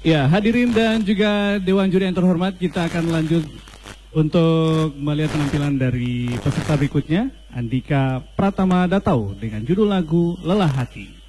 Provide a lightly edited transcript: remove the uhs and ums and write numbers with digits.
Ya, hadirin dan juga Dewan Juri yang terhormat, kita akan lanjut untuk melihat penampilan dari peserta berikutnya, Andika Pratama Datau dengan judul lagu Lelah Hati.